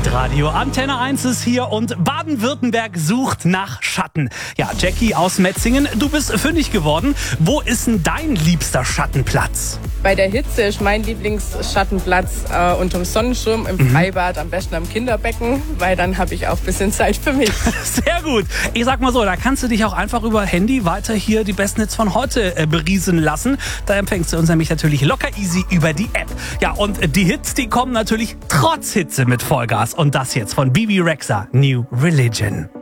Hitradio Antenne 1 ist hier und Baden-Württemberg sucht nach Schatten. Ja, Jackie aus Metzingen, du bist fündig geworden. Wo ist denn dein liebster Schattenplatz? Bei der Hitze ist mein Lieblingsschattenplatz unterm Sonnenschirm im Freibad, am besten am Kinderbecken, weil dann habe ich auch ein bisschen Zeit für mich. Sehr gut. Ich sag mal so, da kannst du dich auch einfach über Handy weiter hier die besten Hits von heute berieseln lassen. Da empfängst du uns nämlich natürlich locker easy über die App. Ja, und die Hits, die kommen natürlich trotz Hitze mit Vollgas. Und das jetzt von Bibi Rexha, New Religion.